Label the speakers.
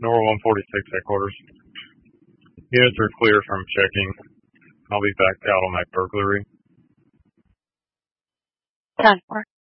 Speaker 1: Nora 146 headquarters. Units are clear from checking. I'll be back out on that burglary.
Speaker 2: 10-4.